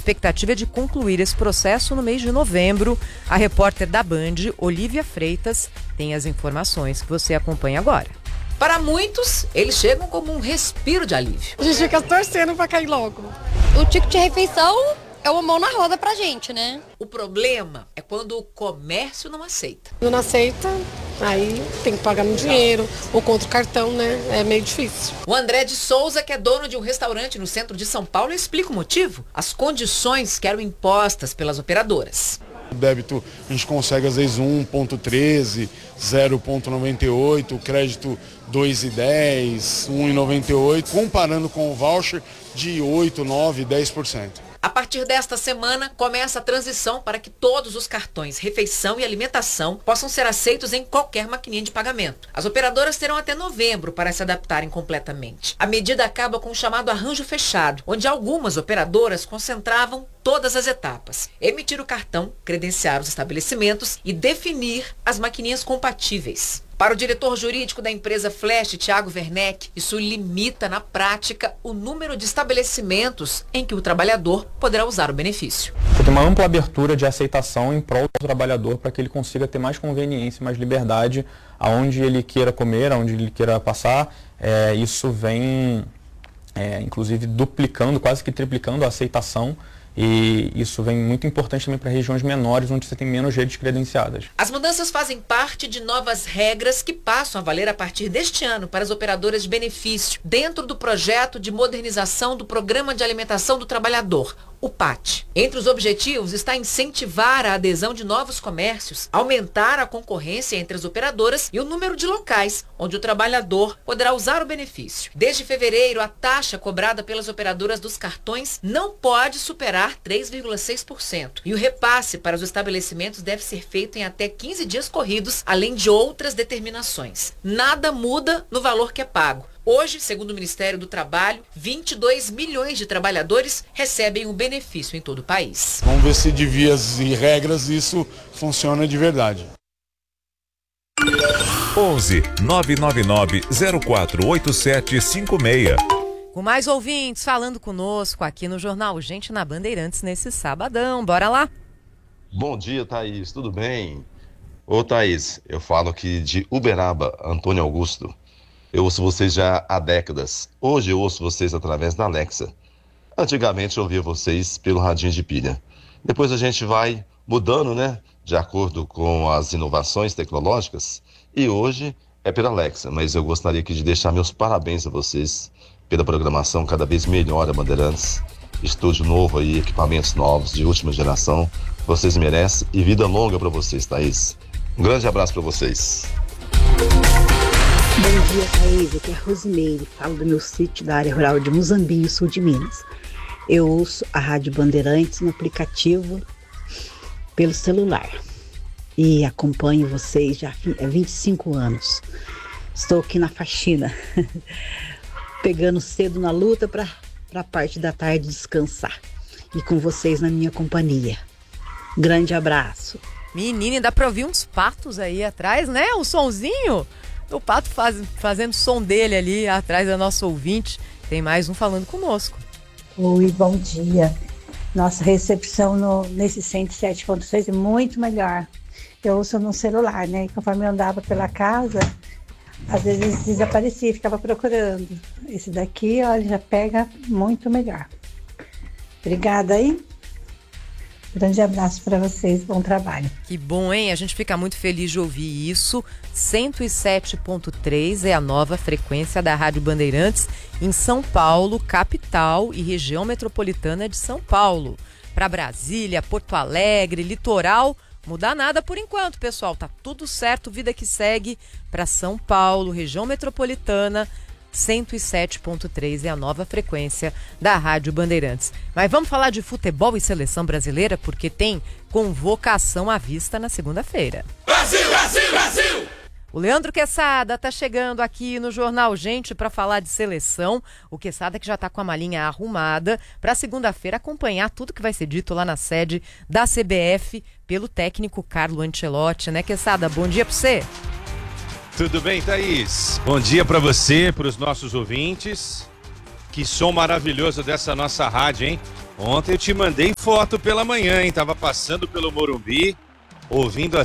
expectativa é de concluir esse processo no mês de novembro. A repórter da Band, Olivia Freitas, tem as informações que você acompanha agora. Para muitos, eles chegam como um respiro de alívio. A gente fica torcendo para cair logo. O ticket de refeição é uma mão na roda pra gente, né? O problema é quando o comércio não aceita. Não aceita, aí tem que pagar no dinheiro ou contra o cartão, né? É meio difícil. O André de Souza, que é dono de um restaurante no centro de São Paulo, explica o motivo. As condições que eram impostas pelas operadoras. O débito a gente consegue às vezes 1,13, 0,98, crédito 2,10, 1,98, comparando com o voucher de 8, 9, 10%. A partir desta semana, começa a transição para que todos os cartões refeição e alimentação possam ser aceitos em qualquer maquininha de pagamento. As operadoras terão até novembro para se adaptarem completamente. A medida acaba com o chamado arranjo fechado, onde algumas operadoras concentravam todas as etapas: emitir o cartão, credenciar os estabelecimentos e definir as maquininhas compatíveis. Para o diretor jurídico da empresa Flash, Thiago Werneck, isso limita na prática o número de estabelecimentos em que o trabalhador poderá usar o benefício. Tem uma ampla abertura de aceitação em prol do trabalhador para que ele consiga ter mais conveniência, mais liberdade aonde ele queira comer, aonde ele queira passar. Isso vem, inclusive, duplicando, quase que triplicando a aceitação. E isso vem muito importante também para regiões menores, onde você tem menos redes credenciadas. As mudanças fazem parte de novas regras que passam a valer a partir deste ano para as operadoras de benefício, dentro do projeto de modernização do Programa de Alimentação do Trabalhador, o PAT. Entre os objetivos está incentivar a adesão de novos comércios, aumentar a concorrência entre as operadoras e o número de locais onde o trabalhador poderá usar o benefício. Desde fevereiro, a taxa cobrada pelas operadoras dos cartões não pode superar 3,6%. E o repasse para os estabelecimentos deve ser feito em até 15 dias corridos, além de outras determinações. Nada muda no valor que é pago. Hoje, segundo o Ministério do Trabalho, 22 milhões de trabalhadores recebem o benefício em todo o país. Vamos ver se de vias e regras isso funciona de verdade. 11 999 048756. Com mais ouvintes falando conosco aqui no Jornal Gente na Bandeirantes nesse sabadão. Bora lá? Bom dia, Thaís. Tudo bem? Ô, Thaís, eu falo aqui de Uberaba, Antônio Augusto. Eu ouço vocês já há décadas. Hoje eu ouço vocês através da Alexa. Antigamente eu ouvia vocês pelo radinho de pilha. Depois a gente vai mudando, né? De acordo com as inovações tecnológicas. E hoje é pela Alexa. Mas eu gostaria aqui de deixar meus parabéns a vocês pela programação cada vez melhor da Bandeirantes. Estúdio novo aí, equipamentos novos, de última geração. Vocês merecem e vida longa para vocês, Thaís. Um grande abraço para vocês. Bom dia, Thaís. Aqui é a Rosimeire. Falo do meu sítio da área rural de Muzambinho, sul de Minas. Eu ouço a Rádio Bandeirantes no aplicativo pelo celular. E acompanho vocês já há 25 anos. Estou aqui na faxina, pegando cedo na luta para a parte da tarde descansar. E com vocês na minha companhia. Grande abraço. Menina, dá para ouvir uns patos aí atrás, né? O sonzinho. O pato fazendo som dele ali atrás da nossa ouvinte. Tem mais um falando conosco. Oi, bom dia. Nossa recepção nesse 107.6 é muito melhor. Eu ouço no celular, né? Conforme eu andava pela casa, às vezes desaparecia, ficava procurando. Esse daqui, olha, já pega muito melhor. Obrigada aí. Grande abraço para vocês, bom trabalho. Que bom, hein? A gente fica muito feliz de ouvir isso. 107.3 é a nova frequência da Rádio Bandeirantes em São Paulo, capital e região metropolitana de São Paulo. Para Brasília, Porto Alegre, litoral, mudar nada por enquanto, pessoal. Tá tudo certo, vida que segue. Para São Paulo, região metropolitana, 107.3 é a nova frequência da Rádio Bandeirantes. Mas vamos falar de futebol e seleção brasileira, porque tem convocação à vista na segunda-feira. Brasil, Brasil, Brasil! O Leandro Quesada tá chegando aqui no Jornal Gente para falar de seleção. O Quesada que já tá com a malinha arrumada para segunda-feira acompanhar tudo que vai ser dito lá na sede da CBF pelo técnico Carlo Ancelotti, né, Quesada? Bom dia para você. Tudo bem, Thaís? Bom dia para você, para os nossos ouvintes. Que som maravilhoso dessa nossa rádio, hein? Ontem eu te mandei foto pela manhã, hein? Tava passando pelo Morumbi, ouvindo a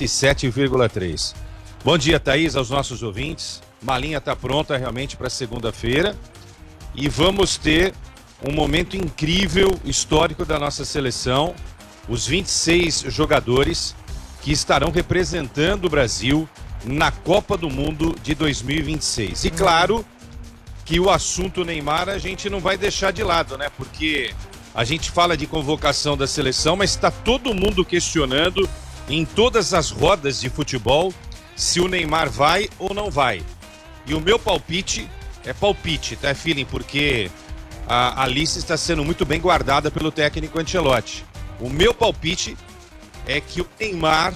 107,3. Bom dia, Thaís, aos nossos ouvintes. Malinha tá pronta realmente para segunda-feira. E vamos ter um momento incrível, histórico da nossa seleção. Os 26 jogadores que estarão representando o Brasil na Copa do Mundo de 2026. E claro que o assunto Neymar a gente não vai deixar de lado, né? Porque a gente fala de convocação da seleção, mas está todo mundo questionando em todas as rodas de futebol se o Neymar vai ou não vai. E o meu palpite é palpite, tá, feeling? Porque a lista está sendo muito bem guardada pelo técnico Ancelotti. O meu palpite é que o Neymar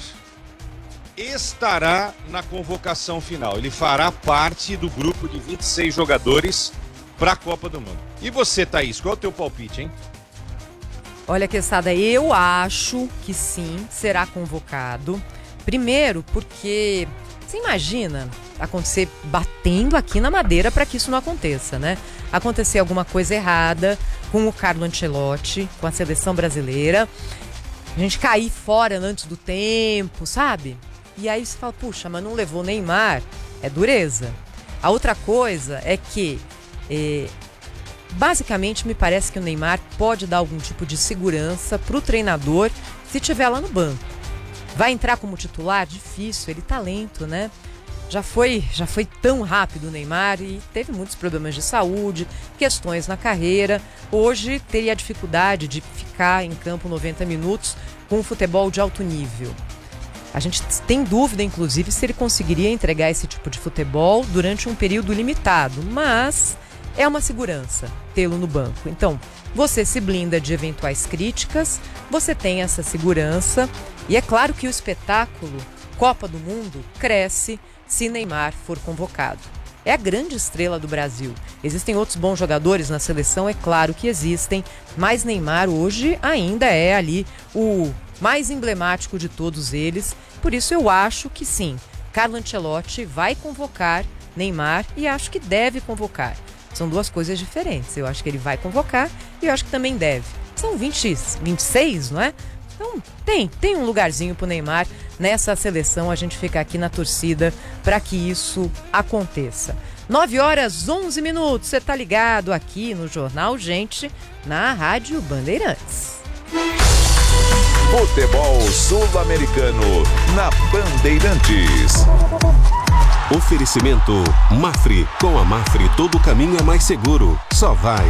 estará na convocação final. Ele fará parte do grupo de 26 jogadores para a Copa do Mundo. E você, Thaís, qual é o teu palpite, hein? Olha, Quesada, eu acho que sim, será convocado. Primeiro, porque você imagina acontecer batendo aqui na madeira para que isso não aconteça, né? Acontecer alguma coisa errada com o Carlo Ancelotti, com a seleção brasileira, a gente cair fora antes do tempo, sabe? E aí você fala, puxa, mas não levou Neymar, é dureza. A outra coisa é que, basicamente, me parece que o Neymar pode dar algum tipo de segurança pro treinador se estiver lá no banco. Vai entrar como titular? Difícil, ele tá lento, né? Já foi tão rápido o Neymar e teve muitos problemas de saúde, questões na carreira. Hoje teria a dificuldade de ficar em campo 90 minutos com um futebol de alto nível. A gente tem dúvida, inclusive, se ele conseguiria entregar esse tipo de futebol durante um período limitado, mas é uma segurança tê-lo no banco. Então, você se blinda de eventuais críticas, você tem essa segurança e é claro que o espetáculo Copa do Mundo cresce se Neymar for convocado. É a grande estrela do Brasil. Existem outros bons jogadores na seleção, é claro que existem, mas Neymar hoje ainda é ali o mais emblemático de todos eles. Por isso eu acho que sim, Carlo Ancelotti vai convocar Neymar e acho que deve convocar. São duas coisas diferentes. Eu acho que ele vai convocar e eu acho que também deve. São 26, não é? Então tem um lugarzinho pro Neymar nessa seleção. A gente fica aqui na torcida para que isso aconteça. 9h11. Você tá ligado aqui no Jornal Gente, na Rádio Bandeirantes. Futebol Sul-Americano na Bandeirantes. Oferecimento Mafre. Com a Mafre todo caminho é mais seguro. Só vai.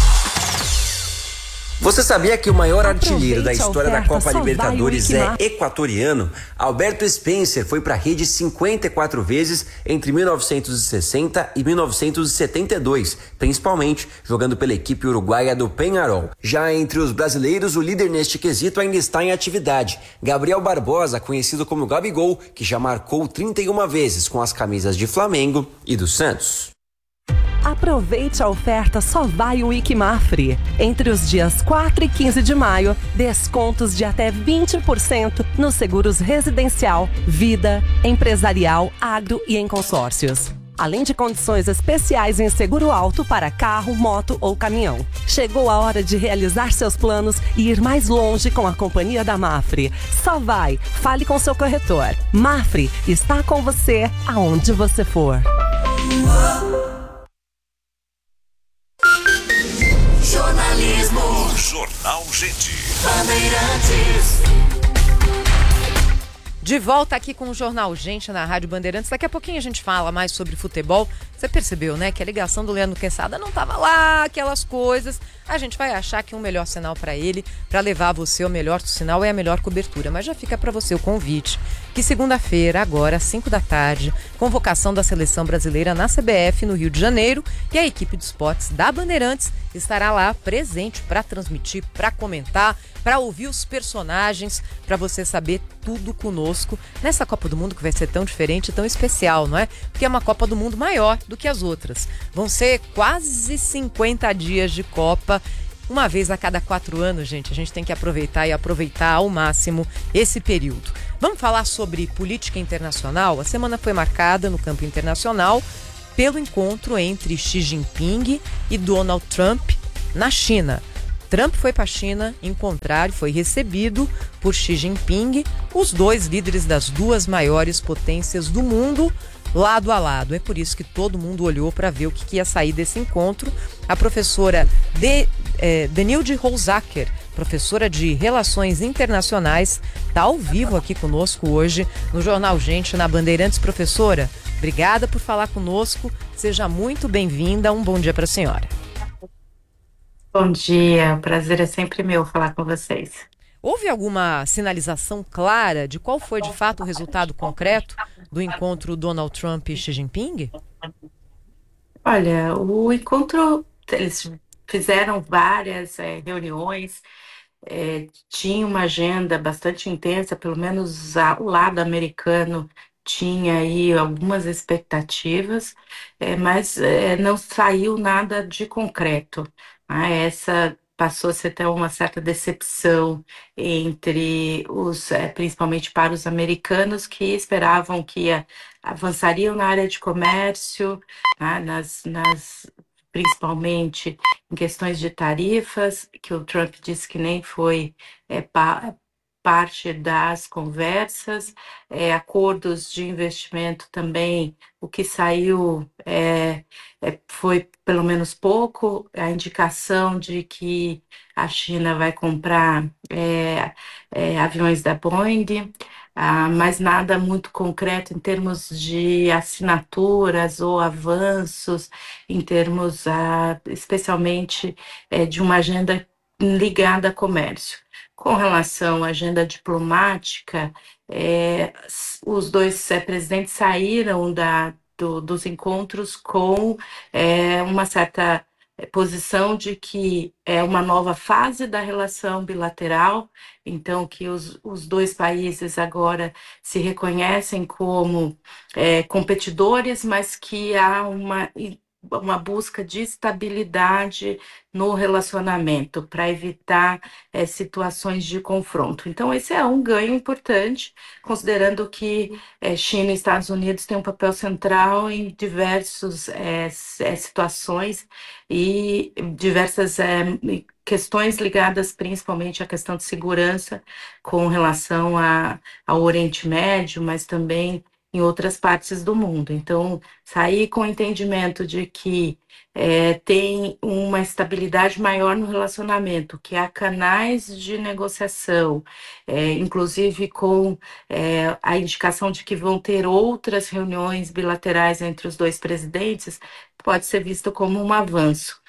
Você sabia que o maior artilheiro da história da Copa Libertadores é equatoriano? Alberto Spencer foi para a rede 54 vezes entre 1960 e 1972, principalmente jogando pela equipe uruguaia do Peñarol. Já entre os brasileiros, o líder neste quesito ainda está em atividade. Gabriel Barbosa, conhecido como Gabigol, que já marcou 31 vezes com as camisas de Flamengo e do Santos. Aproveite a oferta Só Vai o Iquimafre. Entre os dias 4 e 15 de maio, descontos de até 20% nos seguros residencial, vida, empresarial, agro e em consórcios. Além de condições especiais em seguro alto para carro, moto ou caminhão. Chegou a hora de realizar seus planos e ir mais longe com a companhia da Mafre. Só vai, fale com seu corretor. Mafre está com você aonde você for. Jornalismo. Jornal Gente. Bandeirantes. De volta aqui com o Jornal Gente na Rádio Bandeirantes. Daqui a pouquinho a gente fala mais sobre futebol. Você percebeu, né, que a ligação do Leandro Quesada não tava lá, aquelas coisas. A gente vai achar que um melhor sinal para ele, para levar você o melhor sinal é a melhor cobertura. Mas já fica para você o convite, que segunda-feira, agora às 5 da tarde, convocação da Seleção Brasileira na CBF no Rio de Janeiro, e a equipe de esportes da Bandeirantes estará lá presente para transmitir, para comentar, para ouvir os personagens, para você saber tudo conosco nessa Copa do Mundo que vai ser tão diferente e tão especial, não é? Porque é uma Copa do Mundo maior do que as outras. Vão ser quase 50 dias de Copa, uma vez a cada 4 anos, gente. A gente tem que aproveitar e aproveitar ao máximo esse período. Vamos falar sobre política internacional? A semana foi marcada no campo internacional pelo encontro entre Xi Jinping e Donald Trump na China. Trump foi para a China encontrar e foi recebido por Xi Jinping, os dois líderes das duas maiores potências do mundo, lado a lado. É por isso que todo mundo olhou para ver o que ia sair desse encontro. A professora Denilde Holzacker, professora de Relações Internacionais, está ao vivo aqui conosco hoje no Jornal Gente, na Bandeirantes. Professora, obrigada por falar conosco. Seja muito bem-vinda. Um bom dia para a senhora. Bom dia, o prazer é sempre meu falar com vocês. Houve alguma sinalização clara de qual foi de fato o resultado concreto do encontro Donald Trump e Xi Jinping? Olha, o encontro, eles fizeram várias reuniões, tinha uma agenda bastante intensa, pelo menos o lado americano tinha aí algumas expectativas, mas não saiu nada de concreto. Essa passou-se até uma certa decepção entre principalmente para os americanos, que esperavam que avançariam na área de comércio, principalmente em questões de tarifas, que o Trump disse que nem foi parte das conversas, acordos de investimento também. O que saiu foi pelo menos pouco, a indicação de que a China vai comprar aviões da Boeing, mas nada muito concreto em termos de assinaturas ou avanços, em termos especialmente de uma agenda ligada a comércio. Com relação à agenda diplomática, os dois presidentes saíram dos encontros com uma certa posição de que é uma nova fase da relação bilateral, então que os dois países agora se reconhecem como competidores, mas que há uma busca de estabilidade no relacionamento para evitar situações de confronto. Então, esse é um ganho importante, considerando que China e Estados Unidos têm um papel central em diversas situações e diversas questões ligadas principalmente à questão de segurança com relação ao Oriente Médio, mas também em outras partes do mundo. Então, sair com o entendimento de que tem uma estabilidade maior no relacionamento, que há canais de negociação, inclusive com a indicação de que vão ter outras reuniões bilaterais entre os dois presidentes, pode ser visto como um avanço.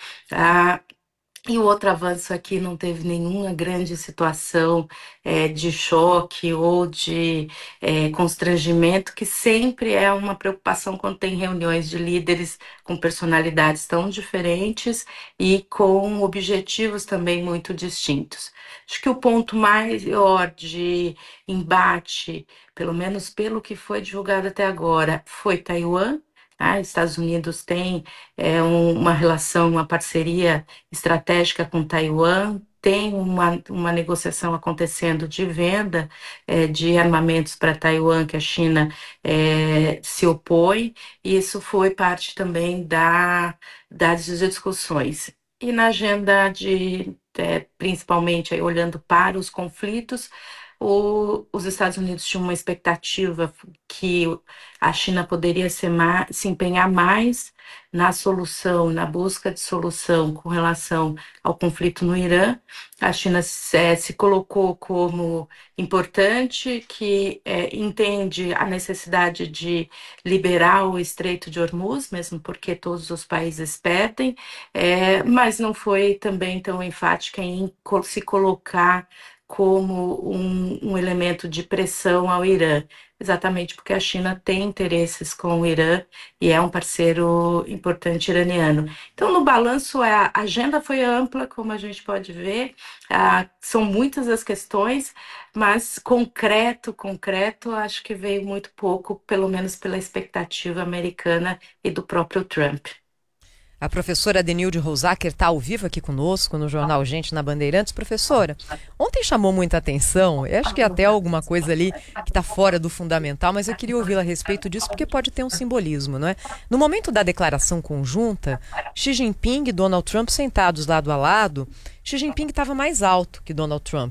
E o outro avanço aqui, não teve nenhuma grande situação de choque ou de constrangimento, que sempre é uma preocupação quando tem reuniões de líderes com personalidades tão diferentes e com objetivos também muito distintos. Acho que o ponto maior de embate, pelo menos pelo que foi divulgado até agora, foi Taiwan. Estados Unidos tem uma relação, uma parceria estratégica com Taiwan, tem uma negociação acontecendo de venda de armamentos para Taiwan, que a China se opõe, e isso foi parte também das discussões. E na agenda principalmente olhando para os conflitos, os Estados Unidos tinham uma expectativa que a China poderia se empenhar mais na solução, na busca de solução com relação ao conflito no Irã. A China se colocou como importante, que entende a necessidade de liberar o Estreito de Hormuz, mesmo porque todos os países perdem, mas não foi também tão enfática em se colocar como um elemento de pressão ao Irã, exatamente porque a China tem interesses com o Irã e é um parceiro importante iraniano. Então, no balanço, a agenda foi ampla, como a gente pode ver, são muitas as questões, mas concreto, acho que veio muito pouco, pelo menos pela expectativa americana e do próprio Trump. A professora Denilde Holzacker está ao vivo aqui conosco no Jornal Gente, na Bandeirantes. Professora, ontem me chamou muita atenção, eu acho que até alguma coisa ali que está fora do fundamental, mas eu queria ouvi-la a respeito disso porque pode ter um simbolismo, não é? No momento da declaração conjunta, Xi Jinping e Donald Trump sentados lado a lado, Xi Jinping estava mais alto que Donald Trump.